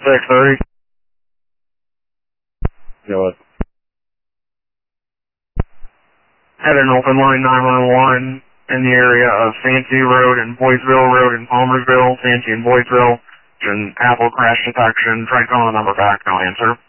630. Go ahead. Had an open line 911 in the area of Fancy Road and Boysville Road in Palmersville, Fancy and Boysville. An Apple crash detection. Tried calling the number back, no answer.